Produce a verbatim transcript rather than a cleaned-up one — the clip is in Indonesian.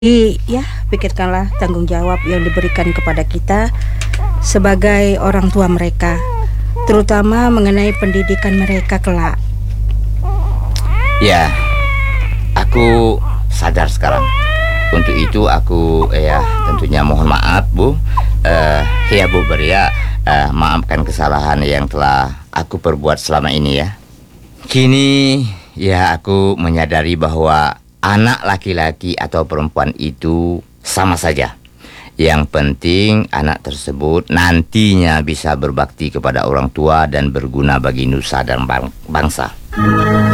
I, ya, pikirkanlah tanggung jawab yang diberikan kepada kita sebagai orang tua mereka, terutama mengenai pendidikan mereka kelak. Ya, aku sadar sekarang. Untuk itu aku ya tentunya mohon maaf, Bu. Uh, ya Bu Beria, uh, maafkan kesalahan yang telah aku perbuat selama ini ya. Kini ya aku menyadari bahwa anak laki-laki atau perempuan itu sama saja. Yang penting anak tersebut nantinya bisa berbakti kepada orang tua dan berguna bagi nusa dan bang- bangsa.